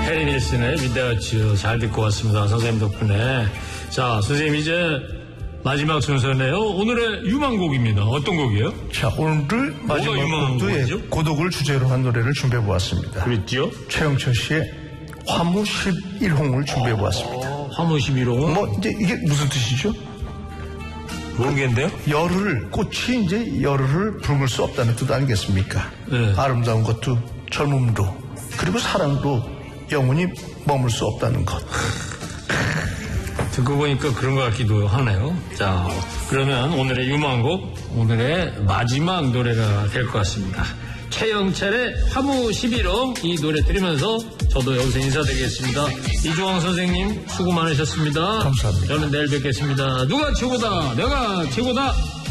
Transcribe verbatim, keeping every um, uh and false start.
해리 닐슨의 미대어츠 잘 듣고 왔습니다. 선생님 덕분에. 자, 선생님 이제 마지막 순서네요. 오늘의 유망곡입니다. 어떤 곡이에요? 자, 오늘 마지막 곡도 예, 고독을 주제로 한 노래를 준비해보았습니다. 그랬죠? 최영철 씨의 화무 십일 홍을 준비해보았습니다. 어, 화무 십일 홍? 뭐 이제 이게 무슨 뜻이죠? 모르겠는데요? 열흘, 꽃이 이제 열흘을 붉을 수 없다는 뜻 아니겠습니까? 네. 아름다운 것도 젊음도 그리고 사랑도 영원히 머물 수 없다는 것. 듣고 보니까 그런 것 같기도 하네요. 자, 그러면 오늘의 유망곡, 오늘의 마지막 노래가 될 것 같습니다. 최영철의 화무 십일 홍 이 노래 들으면서 저도 여기서 인사드리겠습니다. 이종황 선생님 수고 많으셨습니다. 감사합니다. 저는 내일 뵙겠습니다. 누가 최고다? 내가 최고다.